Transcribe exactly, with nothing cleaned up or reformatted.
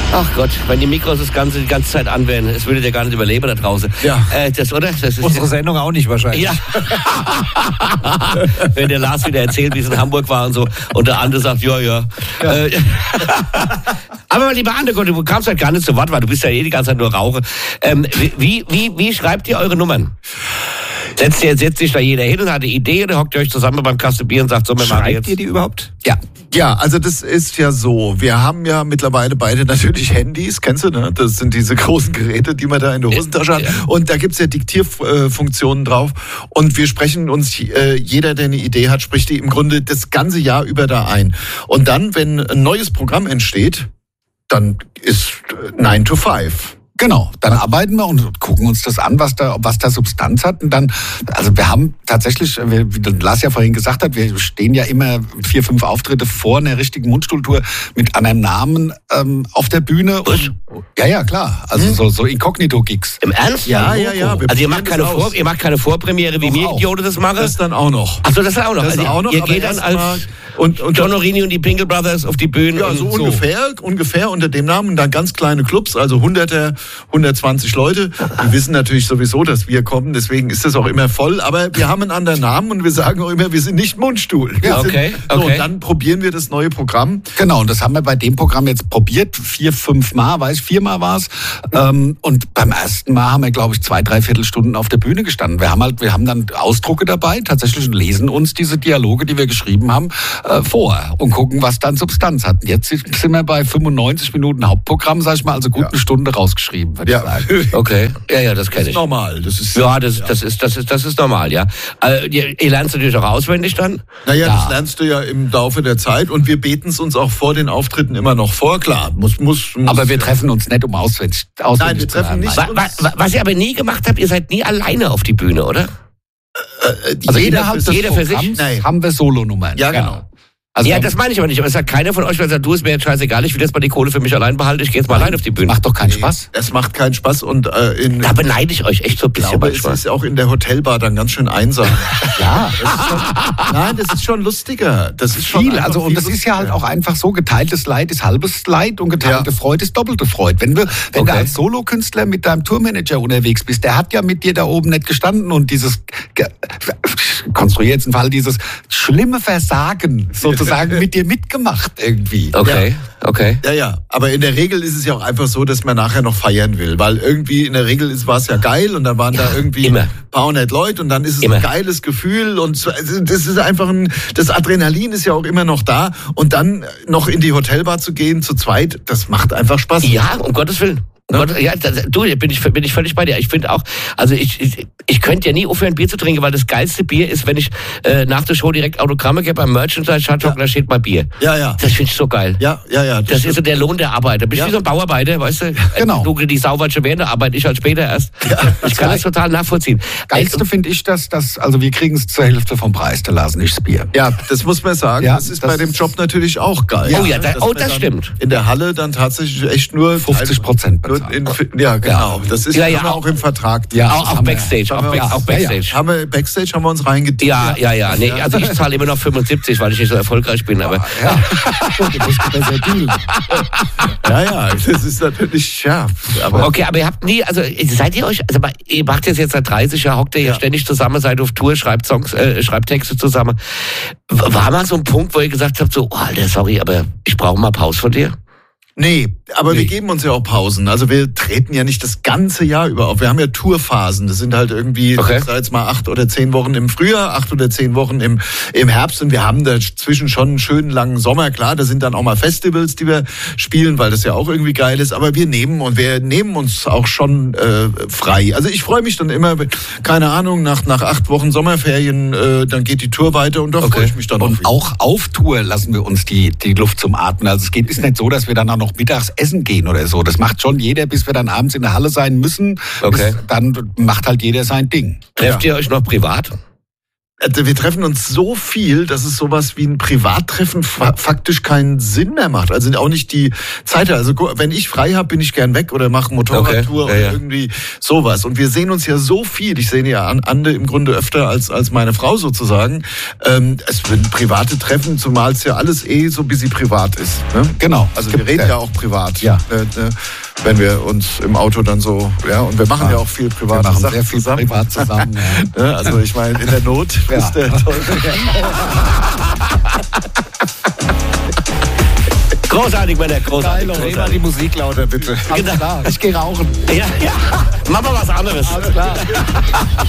Ach Gott, wenn die Mikros das ganze, die ganze Zeit an wären, es würde der gar nicht überleben da draußen. Ja. Äh, das, oder? Das ist Unsere Sendung auch nicht wahrscheinlich. Ja. Wenn der Lars wieder erzählt, wie es in Hamburg war und so, und der andere sagt, ja, ja. ja. Äh, aber lieber Ande, du kamst halt gar nicht zu Wort, weil du bist ja eh die ganze Zeit nur Rauche. Ähm, wie, wie, wie schreibt ihr eure Nummern? Setzt, ihr, setzt sich da jeder hin und hat eine Idee oder hockt ihr euch zusammen beim Kasten Bier und sagt, so, wir machen jetzt. Schreibt ihr die überhaupt? Ja. Ja, also das ist ja so. Wir haben ja mittlerweile beide natürlich Handys, kennst du, ne? Das sind diese großen Geräte, die man da in der Hosentasche hat. Und da gibt's ja Diktierfunktionen drauf. Und wir sprechen uns, äh, jeder, der eine Idee hat, spricht die im Grunde das ganze Jahr über da ein. Und dann, wenn ein neues Programm entsteht, dann ist nine to five. Genau, dann arbeiten wir und gucken uns das an, was da, was da Substanz hat. Und dann, also wir haben tatsächlich, wie Lars ja vorhin gesagt hat, wir stehen ja immer vier, fünf Auftritte vor einer richtigen Mundstuhltour mit einem Namen ähm, auf der Bühne. Und, ja, ja, klar. Also hm. so, so Inkognito-Gigs. Im Ernst? Ja, ja, ja. Also ihr macht keine Vor, ihr macht keine Vorpremiere, wie mir Idioten das machen? Das dann auch noch. Ach so, das auch noch. Das also auch noch. Ihr geht dann als und, und John Orini und die Pingle Brothers auf die Bühne. Ja, und so, so ungefähr, ungefähr unter dem Namen. Und dann ganz kleine Clubs, also Hunderter, hundertzwanzig Leute. Die wissen natürlich sowieso, dass wir kommen, deswegen ist das auch immer voll. Aber wir haben einen anderen Namen und wir sagen auch immer, wir sind nicht Mundstuhl. Wir ja, okay, sind, so, okay. Und dann probieren wir das neue Programm. Genau, und das haben wir bei dem Programm jetzt probiert. Vier, fünf Mal, weiß ich, viermal war es. Ähm, und beim ersten Mal haben wir, glaube ich, zwei, drei Viertelstunden auf der Bühne gestanden. Wir haben halt, wir haben dann Ausdrucke dabei, tatsächlich, und lesen uns diese Dialoge, die wir geschrieben haben, äh, vor und gucken, was dann Substanz hat. Jetzt sind wir bei fünfundneunzig Minuten Hauptprogramm, sag ich mal, also gut ja. eine Stunde rausgeschrieben, würde ja. ich sagen. Okay, ja, ja, das kenne ich. Das ist normal. Das ist, ja, das, ja. das ist, das ist, das ist normal, ja. Äh, ihr, ihr lernt natürlich auch auswendig dann? Naja, ja. das lernst du ja im Laufe der Zeit und wir beten es uns auch vor den Auftritten immer noch vor, klar. Muss, muss, muss aber wir ja. treffen uns nicht, um auswendig, auswendig Nein, wir zu treffen lernen. nicht. Was, was, was ihr aber nie gemacht habt, ihr seid nie alleine auf die Bühne, oder? Äh, also jeder innerhalb für, des jeder für sich? Programms haben wir Solonummern. Ja, genau. Also ja, das meine ich aber nicht. Aber es hat keiner von euch gesagt, du, ist mir jetzt scheißegal, ich will jetzt mal die Kohle für mich allein behalten, ich gehe jetzt mal allein auf die Bühne. Macht doch keinen Nee, Spaß. Es macht keinen Spaß und äh, in, Da beneide ich euch echt so ein bisschen aber manchmal. es ist auch in der Hotelbar dann ganz schön einsam. Ja. Das ist schon, nein, das ist schon lustiger. Das ist schon Viel, einfach also und viel das ist ja halt lustiger. auch einfach so, geteiltes Leid ist halbes Leid und geteilte Ja. Freude ist doppelte Freude. Wenn, wir, wenn Okay. du als Solokünstler mit deinem Tourmanager unterwegs bist, der hat ja mit dir da oben nicht gestanden und dieses, konstruiere jetzt einen Fall, dieses schlimme Versagen sozusagen mit dir mitgemacht irgendwie. Okay, okay. Ja, ja, aber in der Regel ist es ja auch einfach so, dass man nachher noch feiern will, weil irgendwie in der Regel war es ja geil und dann waren Ja, da irgendwie immer. ein paar hundert Leute und dann ist es Immer. ein geiles Gefühl und so, also das ist einfach ein, das Adrenalin ist ja auch immer noch da und dann noch in die Hotelbar zu gehen zu zweit, das macht einfach Spaß. Ja, um Gottes Willen. Um Ja. Gott, ja, das, du, bin ich, bin ich völlig bei dir. Ich finde auch, also ich, ich, ich könnte ja nie aufhören, Bier zu trinken, weil das geilste Bier ist, wenn ich äh, nach der Show direkt Autogramme gebe beim Merchandise-Shop, Ja. da steht mal Bier. Ja, ja. Das finde ich so geil. Ja, ja, ja. Das ist so der Lohn der Arbeit. Da bist du Ja. wie so ein Bauarbeiter, weißt du? Genau. Du, die Sauwaldsche während der Arbeit, ich halt später erst. Ich kann das total nachvollziehen. Geilste finde ich, dass das, also wir kriegen es zur Hälfte vom Preis, der Lars nicht das Bier. Ja, das muss man sagen. Ja, das ist das bei dem Job natürlich auch geil. Oh ja, da- Dass oh, man das dann stimmt. In der Halle dann tatsächlich echt nur fünfzig Prozent nur bezahlen. in, ja, genau. Das ist Ja, ja, ja, haben wir auch- auch im Vertrag. Ja, Auch, das auch haben wir- Backstage, haben auch, wir- Back- auch ja, ja. Backstage. Haben wir Backstage haben wir uns reingedient. Ja, ja, ja. Nee, also ich zahle immer noch fünfundsiebzig, weil ich nicht so erfolgreich bin. Aber Ja, gut, du musst besser dealen. ja, ja, das ist natürlich, ja. Aber okay, aber ihr habt nie, also seid ihr euch, also ihr macht das jetzt seit dreißig Jahren, hockt ihr jetzt Ja. ständig zusammen, seid auf Tour, schreibt Songs, äh, schreibt Texte zusammen. W- War mal so ein Punkt, wo ihr gesagt habt, so, oh, Alter, sorry, aber ich brauche mal Pause von dir? Nee, aber Nee. wir geben uns ja auch Pausen. Also wir treten ja nicht das ganze Jahr über auf. Wir haben ja Tourphasen. Das sind halt irgendwie, Okay. ich sag jetzt mal, acht oder zehn Wochen im Frühjahr, acht oder zehn Wochen im, im Herbst. Und wir haben dazwischen schon einen schönen langen Sommer. Klar, da sind dann auch mal Festivals, die wir spielen, weil das ja auch irgendwie geil ist. Aber wir nehmen und wir nehmen uns auch schon äh, frei. Also ich freue mich dann immer, keine Ahnung, nach, nach acht Wochen Sommerferien, äh, dann geht die Tour weiter und da Okay. freue ich mich dann Und auch. auch auf Tour lassen wir uns die, die Luft zum Atmen. Also es geht, ist nicht so, dass wir dann auch noch mittags essen gehen oder so. Das macht schon jeder, bis wir dann abends in der Halle sein müssen. Okay. Bis, dann macht halt jeder sein Ding. Trefft ihr euch noch privat? wir treffen uns so viel, dass es sowas wie ein Privattreffen fa- faktisch keinen Sinn mehr macht. Also auch nicht die Zeit. Also wenn ich frei habe, bin ich gern weg oder mache Motorradtour okay. ja, oder ja. irgendwie sowas. Und wir sehen uns ja so viel. Ich sehe ja Ande im Grunde öfter als als meine Frau sozusagen. Ähm, es sind private Treffen, zumal es ja alles eh so ein bisschen privat ist. Ne? Genau. Also wir reden ja auch privat. Ja. Äh, äh, wenn wir uns im Auto dann so, ja, und wir machen ja, ja auch viel private wir machen Sachen sehr viel zusammen. privat zusammen. Ja. Ja, also ich meine, in der Not ja. ist der Teufel. Großartig, Männer, großartig. Geil, großartig. dreh mal die Musik lauter, bitte. Genau. Ich gehe rauchen. Ja, ja. Mach mal was anderes. Alles klar.